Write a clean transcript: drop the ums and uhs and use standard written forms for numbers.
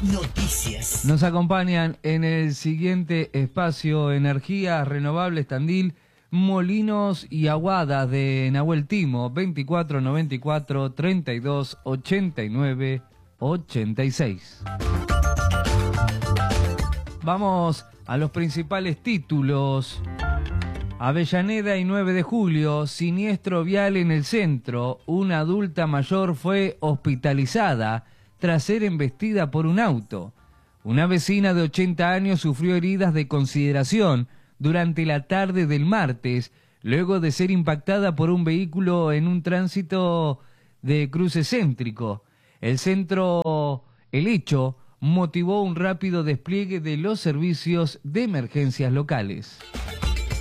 Noticias. Nos acompañan en el siguiente espacio Energías Renovables Tandil, Molinos y Aguadas de Nahuel Timo, 2494 32 89 86. Vamos a los principales títulos. Avellaneda y 9 de julio, siniestro vial en el centro. Una adulta mayor fue hospitalizada tras ser embestida por un auto. Una vecina de 80 años sufrió heridas de consideración durante la tarde del martes, luego de ser impactada por un vehículo en un tránsito de cruce céntrico. El hecho motivó un rápido despliegue de los servicios de emergencias locales.